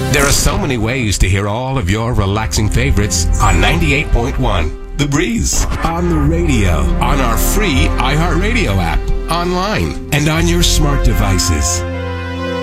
There are so many ways to hear all of your relaxing favorites on 98.1 The Breeze, on the radio, on our free iHeartRadio app, online, and on your smart devices.